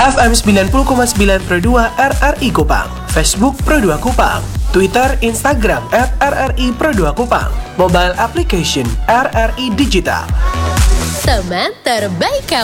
FM 90,9 Pro 2 RRI Kupang, Facebook Pro 2 Kupang, Twitter, Instagram @RRI Pro 2 Kupang, mobile application RRI Digital. Teman terbaik kamu.